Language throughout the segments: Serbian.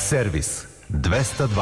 Servis 202.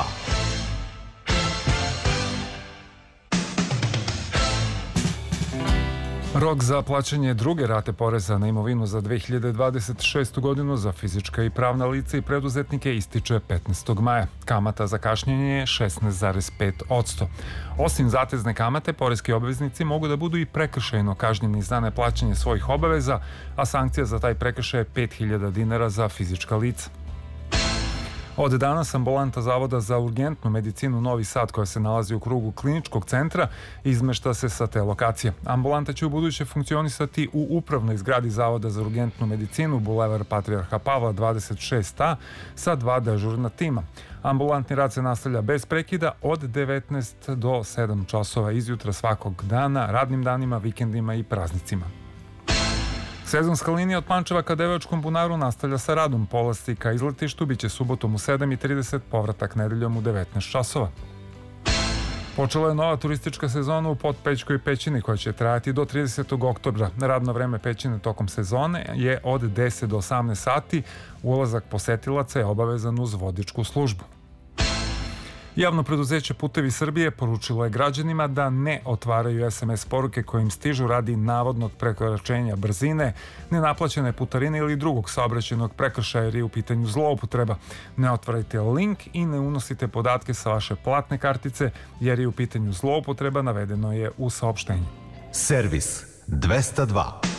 Rok za plaćanje druge rate poreza na imovinu za 2026. godinu za fizička i pravna lica i preduzetnike ističe 15. maja. Kamata za kašnjenje je 16,5%. Osim zatezne kamate, poreski obveznici mogu da budu i prekršajno kažnjeni za neplaćanje svojih obaveza, a sankcija za taj prekršaj je 5.000 dinara za fizička lica. Od danas ambulanta Zavoda za urgentnu medicinu Novi Sad, koja se nalazi u krugu kliničkog centra, izmešta se sa te lokacije. Ambulanta će u buduće funkcionisati u upravnoj zgradi Zavoda za urgentnu medicinu, Bulevar Patrijarha Pavla 26A, sa 2 dežurna tima. Ambulantni rad se nastavlja bez prekida od 19 do 7 časova izjutra svakog dana, radnim danima, vikendima i praznicima. Sezonska linija od Pančeva ka Devojačkom bunaru nastavlja sa radom. Polasci ka izletištu biće subotom u 7:30, povratak nedeljom u 19 časova. Počela je nova turistička sezona u Potpećkoj pećini koja će trajati do 30. oktobra. Radno vreme pećine tokom sezone je od 10 do 18 sati. Ulazak posetilaca je obavezan uz vodičku službu. Javno preduzeće Putevi Srbije poručilo je građanima da ne otvaraju SMS poruke koje im stižu radi navodnog prekoračenja brzine, nenaplaćene putarine ili drugog saobraćajnog prekršaja jer je u pitanju zloupotreba. Ne otvarajte link i ne unosite podatke sa vaše platne kartice jer je u pitanju zloupotreba, navedeno je u saopštenju. Servis 202.